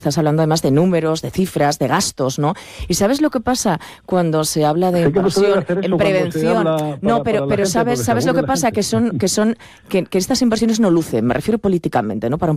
Estás hablando además de números, de cifras, de gastos, ¿no? ¿Y sabes lo que pasa cuando se habla de inversión en prevención? No, pero ¿sabes lo que pasa? Que estas inversiones no lucen, me refiero políticamente, ¿no? Para